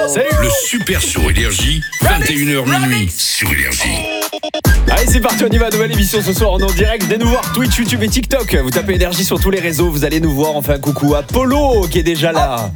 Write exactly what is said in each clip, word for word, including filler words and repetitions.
Salut. Le Super Show Énergie, vingt et une heures minuit sur Énergie. Allez, c'est parti, on y va, nouvelle émission ce soir, on est en direct. Venez nous voir, Twitch, YouTube et TikTok. Vous tapez Énergie sur tous les réseaux, vous allez nous voir. On fait un coucou à Polo qui est déjà là.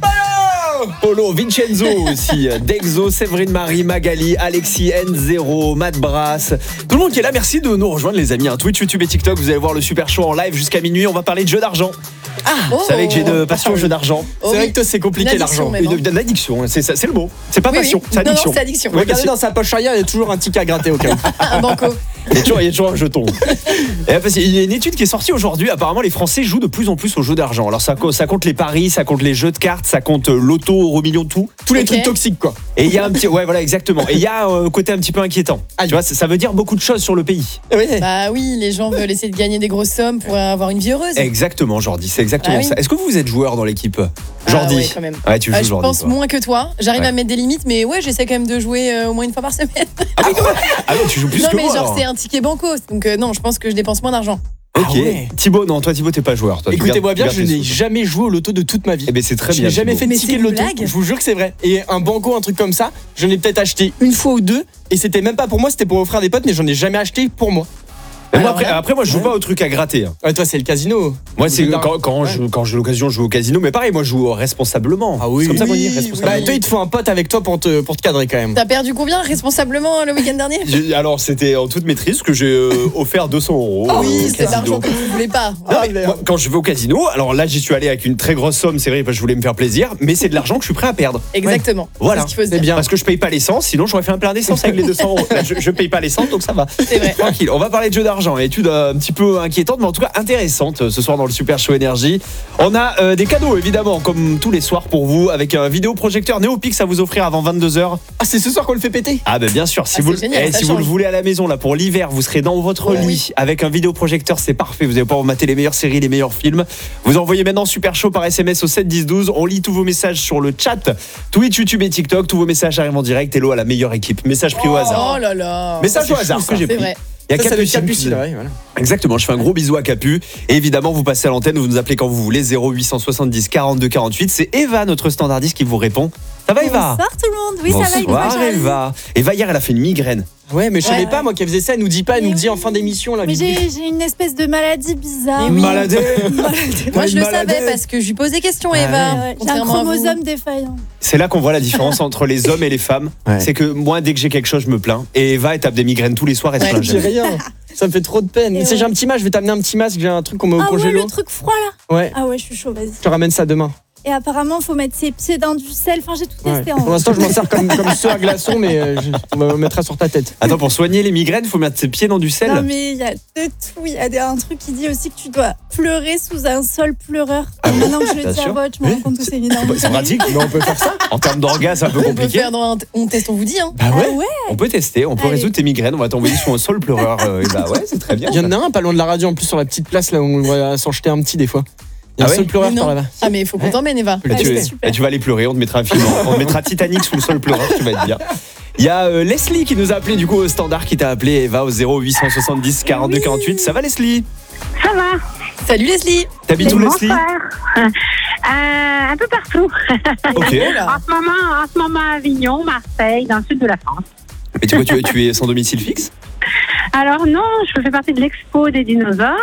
Polo, Vincenzo aussi, Dexo, Séverine Marie, Magali, Alexis, N zéro, Matt Brass. Tout le monde qui est là, merci de nous rejoindre les amis. Twitch, YouTube et TikTok, vous allez voir le Super Show en live jusqu'à minuit. On va parler de jeux d'argent. Ah, oh. Vous savez que j'ai de passion au jeu d'argent. Oh, c'est vrai que toi c'est compliqué l'argent. Une, une addiction, c'est, c'est le mot. C'est pas oui, passion, oui. c'est addiction. Non, non, c'est addiction. Ouais, regardez dans sa poche arrière, il y a toujours un ticket à gratter au cas où. Un banco. Il y a toujours, il y a toujours un jeton. Et parce qu'il y a une étude qui est sortie aujourd'hui. Apparemment, les Français jouent de plus en plus aux jeux d'argent. Alors ça, ça compte les paris, ça compte les jeux de cartes, ça compte l'auto, euro million, tout. Tous les okay. trucs toxiques, quoi. Et il y a un petit, ouais, voilà, exactement. Et il y a un euh, côté un petit peu inquiétant. Ah, tu vois, ça, ça veut dire beaucoup de choses sur le pays. Oui. Bah oui, les gens veulent essayer de gagner des grosses sommes pour avoir une vie heureuse. Exactement, Jordi, c'est exactement ah, ça. Oui. Est-ce que vous êtes joueur dans l'équipe, Jordi? Ah, ouais, quand même. Ouais, tu joues ah, je Jordi, pense toi. moins que toi. J'arrive ouais. à mettre des limites, mais ouais, j'essaie quand même de jouer euh, au moins une fois par semaine. Ah, oui, ah non, tu joues plus non, que moi. Non, mais genre alors. c'est un ticket banco, donc euh, non, je pense que je dépense moins d'argent. Ok. Ah ouais. Thibaut, non, toi Thibaut, t'es pas joueur. Toi, écoutez-moi bien, je n'ai jamais joué au loto de toute ma vie. Eh ben c'est très je bien. Je n'ai jamais fait de ticket de loto. Je vous jure que c'est vrai. Et un banco, un truc comme ça, je l'ai peut-être acheté une fois ou deux. Et c'était même pas pour moi, c'était pour offrir à des potes, mais j'en ai jamais acheté pour moi. Alors, moi, après, après, moi, je joue ouais. pas au truc à gratter. Hein. Ouais, toi, c'est le casino. Moi, c'est quand, quand, ouais. je, quand j'ai l'occasion, je joue au casino. Mais pareil, moi, je joue responsablement. Ah oui. C'est comme ça qu'on oui, dit, responsablement. Bah, toi, il te faut un pote avec toi pour te, pour te cadrer quand même. T'as perdu combien responsablement le week-end dernier? j'ai, Alors, c'était en toute maîtrise que j'ai euh, offert deux cents euros. Oh, oui, c'est l'argent que tu voulais pas. Non, mais, moi, quand je vais au casino, alors là, j'y suis allé avec une très grosse somme, c'est vrai, parce que je voulais me faire plaisir. Mais c'est de l'argent que je suis prêt à perdre. Exactement. Ouais. Voilà. C'est, c'est bien. Parce que je paye pas l'essence, sinon j'aurais fait un plein d'essence avec les deux cents euros. Là, je, je paye pas l'essence, donc ça va. C'est vrai. Tranquille. On va parler de jeux d'argent. Étude un petit peu inquiétante, mais en tout cas intéressante ce soir dans le Super Show Énergie. On a euh, des cadeaux évidemment, comme tous les soirs pour vous, avec un vidéoprojecteur Néopix à vous offrir avant vingt-deux heures. Ah, c'est ce soir qu'on le fait péter? Ah, ben bah, bien sûr. Si, ah, vous, génial, eh, si vous le voulez à la maison, là pour l'hiver, vous serez dans votre oh, lit oui. avec un vidéoprojecteur, c'est parfait. Vous allez pouvoir mater les meilleures séries, les meilleurs films. Vous envoyez maintenant Super Show par S M S au sept dix douze. On lit tous vos messages sur le chat Twitch, YouTube et TikTok. Tous vos messages arrivent en direct. Hello à la meilleure équipe. Message pris oh, au hasard. Oh là là. Message ça, au hasard fou, que j'ai c'est pris. Vrai. Il y a ça, Capucine. Capucine ouais, voilà. Exactement, je fais un gros bisou à Capu. Et évidemment, vous passez à l'antenne, vous nous appelez quand vous voulez, zéro huit cent soixante-dix quarante-deux quarante-huit. C'est Eva, notre standardiste, qui vous répond. Ça va, Eva? Bonsoir tout le monde, oui Bonsoir, ça va. Bonsoir Eva. Eva, hier, elle a fait une migraine. Ouais, mais je ouais, savais ouais. pas, moi, qu'elle faisait ça. Elle nous dit pas, elle nous dit en fin d'émission. Là, mais j'ai, j'ai une espèce de maladie bizarre. Une maladie. Moi, je le maladie. savais parce que je lui posais question, ah, Eva. Ouais, j'ai un chromosome défaillant. C'est là qu'on voit la différence entre les hommes et les femmes. Ouais. C'est que moi, dès que j'ai quelque chose, je me plains. Et Eva, elle tape des migraines tous les soirs. Elle se plaint jamais. J'ai rien. Ça me fait trop de peine. Tu sais, j'ai un petit masque, je vais t'amener un petit masque, j'ai un truc qu'on met au ah congélo. Ah ouais, le truc froid là. Ouais. Ah ouais, je suis chaud, vas-y. Je te ramène ça demain. Et apparemment, il faut mettre ses pieds dans du sel. Enfin, j'ai tout ouais. testé. En Pour l'instant, je m'en sers comme, comme ceux à glaçons, mais euh, je, on va mettre ça sur ta tête. Attends, pour soigner les migraines, il faut mettre ses pieds dans du sel. Non, mais il y a de tout. Il y a un truc qui dit aussi que tu dois pleurer sous un sol pleureur. Ah, maintenant que je le dis à voix, je me rends compte que c'est énorme. C'est pratique, mais on peut faire ça. En termes d'orgasme, c'est un peu compliqué. On peut faire dans un t- on teste, on vous dit. Hein. Bah ouais. Ah ouais. On peut tester, on peut Allez. résoudre tes migraines. On va t'envoyer sur un sol pleureur. Euh, bah ouais, c'est très bien. Il y en a un pas loin de la radio, en plus sur la petite place là où on va s'en jeter un petit des fois. Il y a ah un seul ouais pleureur par là-bas. Ah mais il faut qu'on t'emmène Eva. Là, tu, Allez, là, tu vas aller pleurer, on te mettra un film, on te mettra Titanic sous le sol pleureur, tu vas être bien. Il y a euh, Leslie qui nous a appelé du coup au standard, qui t'a appelé Eva au zéro huit cent soixante-dix quarante-deux quarante-huit. Ça va Leslie? Ça va. Salut Leslie. T'habites où Leslie? euh, Un peu partout. Ok. en, ce moment, en ce moment à Avignon, Marseille, dans le sud de la France. Et tu vois, tu, tu es sans domicile fixe? Alors non, je fais partie de l'expo des dinosaures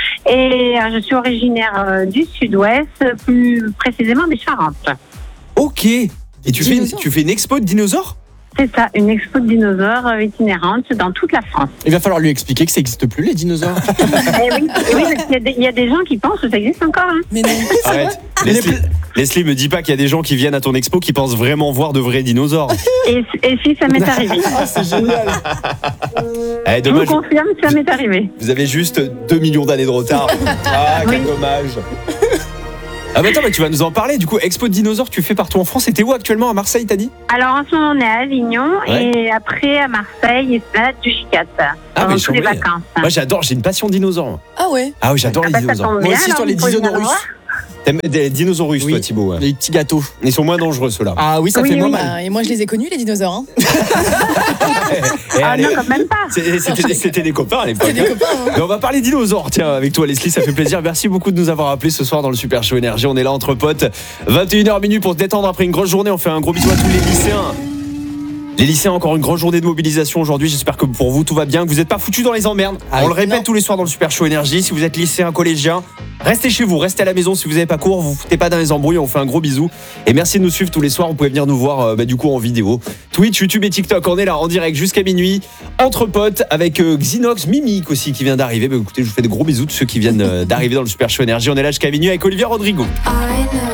et euh, je suis originaire euh, du sud-ouest, plus précisément des Charentes. Ok. Et tu fais, une, tu fais une expo de dinosaures? C'est ça, une expo de dinosaures euh, itinérante dans toute la France. Il va falloir lui expliquer que ça n'existe plus les dinosaures. Eh oui, eh oui, parce qu'il y a des, il y a des gens qui pensent que ça existe encore. Hein. Mais non. Arrête. Leslie, Leslie, me dis pas qu'il y a des gens qui viennent à ton expo qui pensent vraiment voir de vrais dinosaures. Et, et si ça m'est arrivé. Ah, c'est génial. Eh, dommage. Je vous confirme, ça m'est arrivé. Vous avez juste deux millions d'années de retard. Ah, quel oui. dommage. Ah bah attends, mais tu vas nous en parler. Du coup, expo de dinosaures, tu fais partout en France. Et t'es où actuellement? À Marseille, t'as dit? Alors en ce moment, on est à Avignon ouais. et après à Marseille, et c'est du J quatre. Ah mais toutes les vacances. Moi j'adore, j'ai une passion dinosaure. Ah ouais. Ah oui, j'adore ah les bah, dinosaures. Moi aussi sur les dinosaures. T'aimes des dinosaures, Oui. toi, Thibaut. Ouais. Les petits gâteaux. Ils sont moins dangereux, ceux-là. Ah oui, ça Oui, fait moins oui. mal. Bah, et moi, je les ai connus, les dinosaures. Hein. Et Ah allez, non, quand même pas. c'est- C'était c'était des copains à l'époque. C'est des copains. Hein. Mais on va parler dinosaures, tiens, avec toi, Leslie, ça fait plaisir. Merci beaucoup de nous avoir appelés ce soir dans le Super Show Énergie. On est là entre potes. vingt et une heures minutes pour se détendre après une grosse journée. On fait un gros bisou à tous les lycéens. Les lycéens, encore une grosse journée de mobilisation aujourd'hui. J'espère que pour vous, tout va bien, que vous n'êtes pas foutus dans les emmerdes. Ah On oui. le répète Non. tous les soirs dans le Super Show Énergie. Si vous êtes lycéen, collégien, restez chez vous, restez à la maison. Si vous n'avez pas cours, vous ne foutez pas dans les embrouilles. On fait un gros bisou. Et merci de nous suivre tous les soirs. Vous pouvez venir nous voir euh, bah, du coup en vidéo. Twitch, YouTube et TikTok. On est là en direct jusqu'à minuit. Entre potes avec euh, Xinox, Mimic aussi qui vient d'arriver. Bah, écoutez, je vous fais de gros bisous de ceux qui viennent euh, d'arriver dans le Super Show Énergie. On est là jusqu'à minuit avec Olivia Rodrigo.